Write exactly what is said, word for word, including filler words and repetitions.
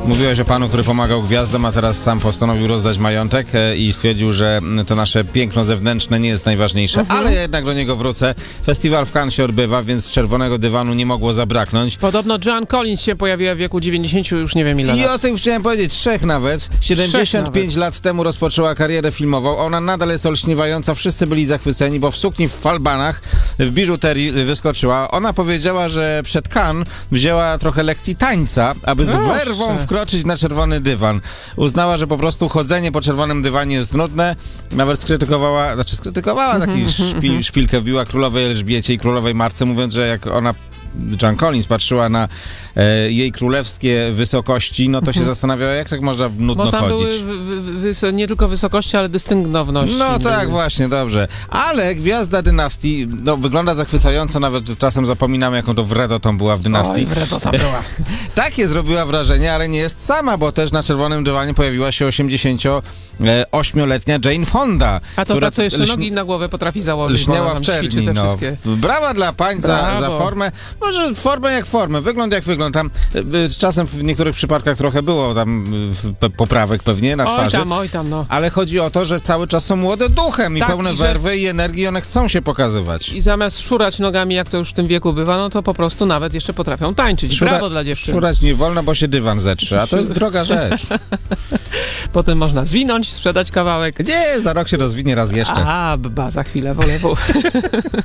Mówiłeś o panu, który pomagał gwiazdom, a teraz sam postanowił rozdać majątek e, i stwierdził, że to nasze piękno zewnętrzne nie jest najważniejsze, Mhm. ale jednak do niego wrócę. Festiwal w Cannes się odbywa, więc czerwonego dywanu nie mogło zabraknąć. Podobno Joan Collins się pojawiła w wieku dziewięćdziesięciu, już nie wiem ile I lat. o tym chciałem powiedzieć, trzech nawet. siedemdziesiąt pięć lat temu rozpoczęła karierę filmową. Ona nadal jest olśniewająca. Wszyscy byli zachwyceni, bo w sukni w falbanach, w biżuterii wyskoczyła. Ona powiedziała, że przed Cannes wzięła trochę lekcji tańca, aby z Proszę. werwą wkroczyć na czerwony dywan. Uznała, że po prostu chodzenie po czerwonym dywanie jest nudne. Nawet skrytykowała, znaczy skrytykowała taki szpil, szpilkę wbiła królowej Elżbiecie i królowej Marce, mówiąc, że jak ona Joan Collins patrzyła na e, jej królewskie wysokości, no to się zastanawiała, jak tak można nudno Bo tam chodzić. były wy, wy, wyso- nie tylko wysokości, ale dystyngowności. No tak, właśnie, dobrze. Ale gwiazda dynastii, no wygląda zachwycająco, nawet czasem zapominamy, jaką to wredo tam była w dynastii. Oj, wredo tam była. Takie zrobiła wrażenie, ale nie jest sama, bo też na czerwonym dywanie pojawiła się osiemdziesięcioośmioletnia Jane Fonda. A to która ta, co jeszcze lśni- nogi na głowę potrafi założyć. bo ona Lśniała tam w ćwiczy czerni, te no. wszystkie. Brawa dla pań za, Brawo. za formę. Może formę jak formę, wygląd jak wygląd. Tam y, czasem w niektórych przypadkach trochę było tam y, p- poprawek pewnie na Oj twarzy. tam, oj tam, no. Ale chodzi o to, że cały czas są młode duchem i Tak, pełne i że- werwy i energii, i one chcą się pokazywać. I zamiast szurać nogami, jak to już w tym wieku bywa, no to po prostu nawet jeszcze potrafią tańczyć. Szura- Brawo dla dziewczyn. Szurać nie wolno, bo się dywan zetrze, a to jest droga rzecz. Potem można zwinąć, sprzedać kawałek. Nie, za rok się rozwinie raz jeszcze. A, ba, za chwilę, wolę.